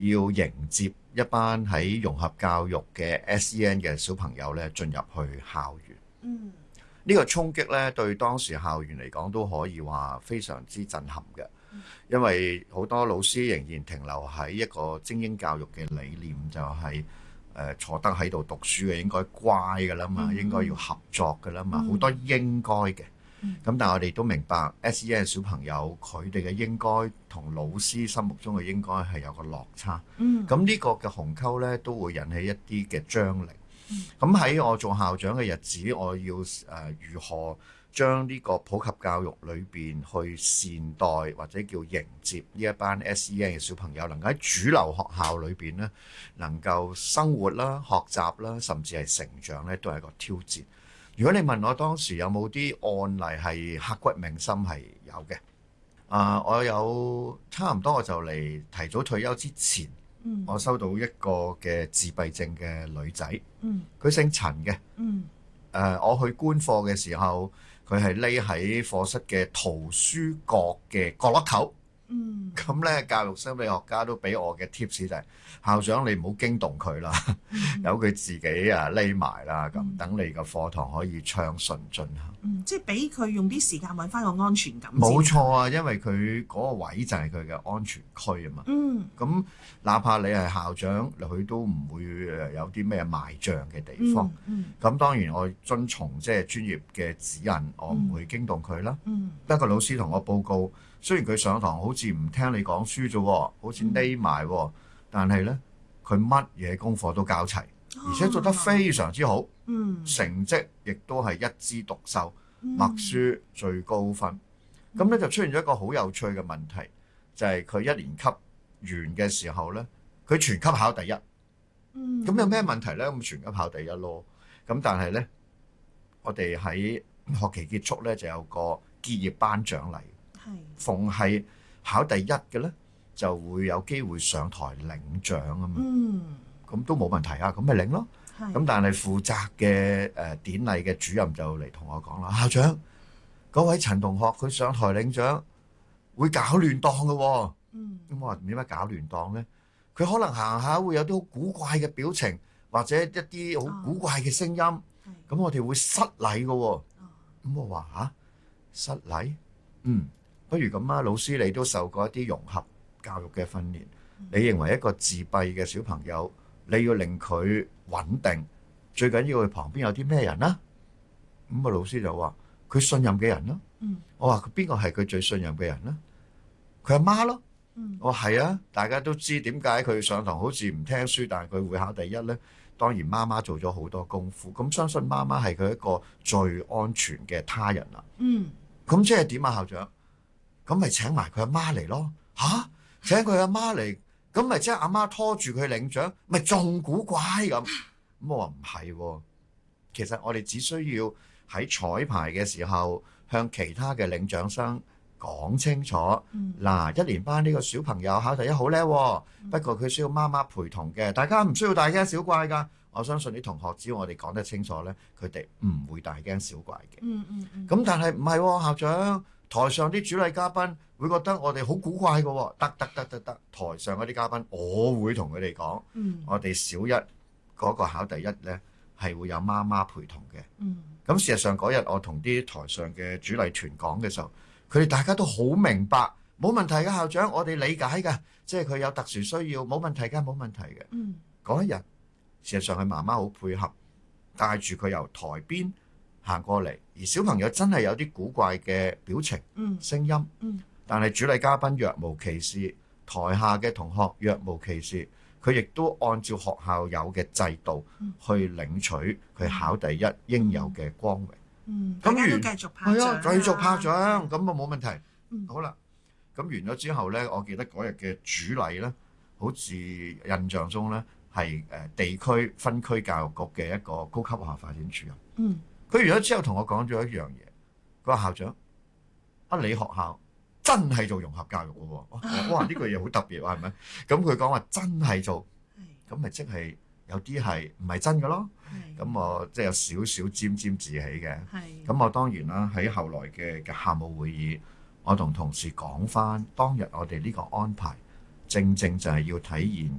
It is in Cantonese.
要迎接一班喺融合教育嘅 SEN 嘅小朋友咧進入去校園。 嗯呢個衝擊咧對當時校園嚟講都可以話非常之震撼嘅，因為好多老師仍然停留喺一個精英教育嘅理念，就係坐得喺度讀書嘅應該乖㗎啦嘛，應該要合作㗎啦嘛，好多應該嘅。咁但係我哋都明白 SEN 小朋友佢哋嘅應該同老師心目中嘅應該係有個落差。咁呢個嘅鴻溝咧都會引起一啲嘅張力。咁喺我做校長嘅日子，我要如何將呢個普及教育裏邊去善待或者叫迎接呢一班 SEN 嘅小朋友，能夠喺主流學校裏邊咧能夠生活啦、學習啦，甚至係成長咧，都係一個挑戰。如果你問我當時有冇啲案例係刻骨銘心，係有嘅。我有差唔多我就嚟提早退休之前，我收到一個嘅自閉症嘅女仔，佢姓陳嘅。我去觀課嘅時候，佢係匿喺課室嘅圖書角嘅角落頭。咁咧，教育心理學家都俾我嘅 tips 就係、校長你唔好驚動佢啦，由佢自己匿埋啦，咁等你個課堂可以暢順進行。 即係俾佢用啲時間揾翻個安全感。 冇錯啊，因為佢嗰個位就係佢嘅安全區啊嘛。咁哪怕你係校長，佢都唔會有啲咩賣障嘅地方。咁當然我遵從即係專業嘅指引，我唔會驚動佢啦。不過老師同我報告，雖然佢上堂好似唔聽你講書啫，好似匿埋，但係呢，佢乜嘢功課都交齊，而且做得非常之好。成績亦都係一枝獨秀，默書最高分。咁咧就出現咗一個好有趣嘅問題，就係佢一年級完嘅時候呢，佢全級考第一。咁有咩問題呢？咁全級考第一咯。咁但係呢，我哋喺學期結束呢，就有個結業頒獎禮。逢係考第一嘅呢，就會有機會上台領獎啊嘛。咁都冇問題啊，咁咪領咯。咁但係負責嘅典禮嘅主任就嚟同我講啦，校長，嗰位陳同學佢上台領獎會搞亂檔嘅喎。咁我話點解搞亂檔呢？佢可能行下會有啲好古怪嘅表情，或者一啲好古怪嘅聲音，咁我哋會失禮嘅喎。咁我話失禮？不如咁啊，老師你都受過一啲融合教育嘅訓練，你認為一個自閉嘅小朋友，你要令佢穩定，最緊要佢旁邊有啲咩人啦？咁老師就話佢信任嘅人咯。我話佢邊個係佢最信任嘅人呢？佢阿媽咯。我話係啊，大家都知點解佢上堂好似唔聽書，但係佢會考第一呢？當然媽媽做咗好多功夫，咁相信媽媽係佢一個最安全嘅他人啦。咁即係點啊，校長？咁咪請埋佢阿媽嚟咯。請佢阿媽嚟，咁咪即係阿媽拖住佢領獎，咪仲古怪咁。我話唔係喎，其實我哋只需要喺彩排嘅時候向其他嘅領獎生講清楚。嗱，一年班呢個小朋友考第一好叻喎，不過佢需要媽媽陪同嘅，大家唔需要大驚小怪㗎。我相信啲同學只要我哋講得清楚呢，佢哋唔會大驚小怪嘅。咁但係唔係喎，校長，台上啲主禮嘉賓會覺得我哋好古怪嘅喎。得，台上嗰啲嘉賓我會同佢哋講，我哋小一嗰個考第一呢係會有媽媽陪同嘅。咁事實上嗰日我同啲台上嘅主禮團講嘅時候，佢哋大家都好明白，冇問題嘅，校長，我哋理解嘅，即係佢有特殊需要，冇問題嘅，冇問題嘅。嗰一日事實上佢媽媽好配合，帶住佢由台邊行過嚟，而小朋友真係有啲古怪嘅表情、聲音，但係主禮嘉賓若無其事，台下嘅同學若無其事，佢亦都按照學校有嘅制度去領取佢考第一應有嘅光榮。 大家都繼續拍掌， 繼續拍掌，咁啊冇問題。好啦，咁完咗之後呢，我記得嗰日嘅主禮呢，好似印象中呢，係地區分區教育局嘅一個高級學校發展主任。佢完咗之後同我講咗一樣嘢，佢話校長，你學校真係做融合教育嘅喎。哇，呢句嘢好特別喎，係咪？咁佢講話真係做，咁咪即係有啲係唔係真嘅咯？咁我即係有少少沾沾自喜嘅。咁我當然啦，喺後來嘅校務會議，我同同事講翻當日我哋呢個安排， 正正就係要體現